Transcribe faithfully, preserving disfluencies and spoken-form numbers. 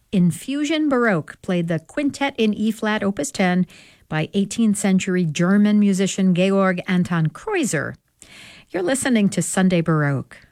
Infusion Baroque played the Quintet in E-flat, Opus ten, by eighteenth century German musician Georg Anton Kreuzer. You're listening to Sunday Baroque.